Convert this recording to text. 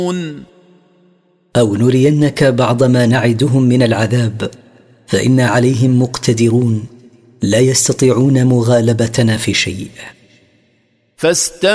أو نرينك بعض ما نعدهم من العذاب فإن عليهم مقتدرون لا يستطيعون مغالبتنا في شيء.